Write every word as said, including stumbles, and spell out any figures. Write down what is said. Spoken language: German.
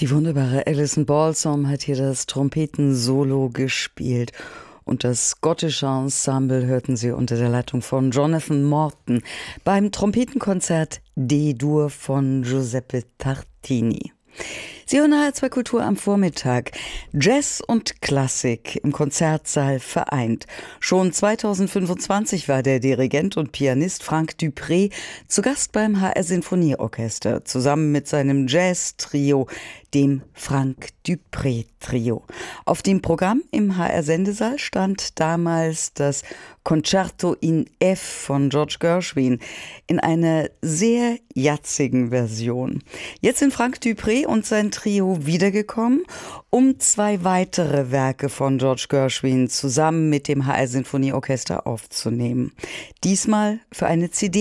Die wunderbare Alison Balsom hat hier das Trompetensolo gespielt. Und das schottische Ensemble hörten Sie unter der Leitung von Jonathan Morton beim Trompetenkonzert D-Dur von Giuseppe Tartini. Sie hören H R zwei Kultur am Vormittag. Jazz und Klassik im Konzertsaal vereint. Schon zweitausendfünfundzwanzig war der Dirigent und Pianist Frank Dupré zu Gast beim H R Sinfonieorchester, zusammen mit seinem Jazz-Trio, dem Frank Dupré Trio. Auf dem Programm im H R-Sendesaal stand damals das Concerto in F von George Gershwin in einer sehr jazzigen Version. Jetzt sind Frank Dupré und sein Trio wiedergekommen, um zwei weitere Werke von George Gershwin zusammen mit dem H R Sinfonieorchester aufzunehmen. Diesmal für eine C D.